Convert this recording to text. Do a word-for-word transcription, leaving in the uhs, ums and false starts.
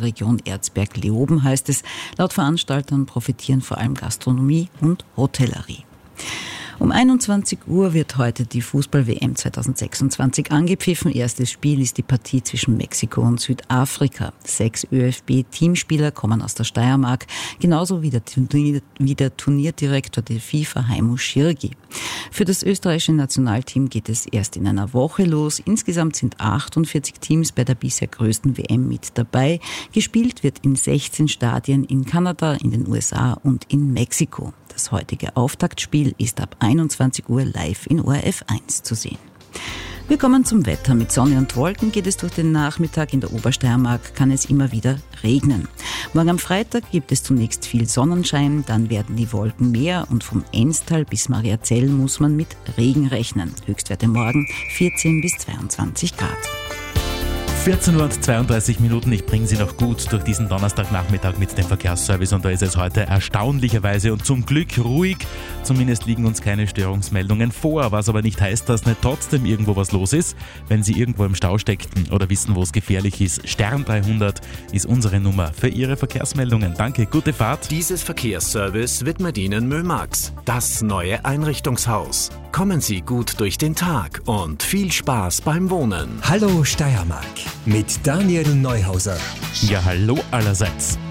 Region Erzberg-Leoben, heißt es. Laut Veranstaltern profitieren vor allem Gastronomie und Hotellerie. Um einundzwanzig Uhr wird heute die Fußball-W M zweitausendsechsundzwanzig angepfiffen. Erstes Spiel ist die Partie zwischen Mexiko und Südafrika. Sechs ÖFB-Teamspieler kommen aus der Steiermark, genauso wie der, Turnier, wie der Turnierdirektor der FIFA, Heimo Schirgi. Für das österreichische Nationalteam geht es erst in einer Woche los. Insgesamt sind achtundvierzig Teams bei der bisher größten W M mit dabei. Gespielt wird in sechzehn Stadien in Kanada, in den U S A und in Mexiko. Das heutige Auftaktspiel ist ab einundzwanzig Uhr live in O R F eins zu sehen. Wir kommen zum Wetter. Mit Sonne und Wolken geht es durch den Nachmittag. In der Obersteiermark kann es immer wieder regnen. Morgen am Freitag gibt es zunächst viel Sonnenschein, dann werden die Wolken mehr und vom Enstal bis Mariazell muss man mit Regen rechnen. Höchstwerte morgen vierzehn bis zweiundzwanzig Grad. vierzehn Uhr und zweiunddreißig Minuten. Ich bringe Sie noch gut durch diesen Donnerstagnachmittag mit dem Verkehrsservice und da ist es heute erstaunlicherweise und zum Glück ruhig. Zumindest liegen uns keine Störungsmeldungen vor, was aber nicht heißt, dass nicht trotzdem irgendwo was los ist. Wenn Sie irgendwo im Stau steckten oder wissen, wo es gefährlich ist, Stern dreihundert ist unsere Nummer für Ihre Verkehrsmeldungen. Danke, gute Fahrt. Dieses Verkehrsservice widmet Ihnen Mömax, das neue Einrichtungshaus. Kommen Sie gut durch den Tag und viel Spaß beim Wohnen. Hallo Steiermark mit Daniel Neuhauser. Ja, hallo allerseits.